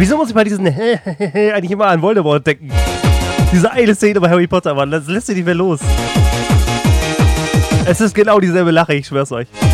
Wieso muss ich bei diesen eigentlich immer an Voldemort denken? Diese eine Szene bei Harry Potter, Mann, das lässt sich nicht mehr los. Es ist genau dieselbe Lache, ich schwör's euch.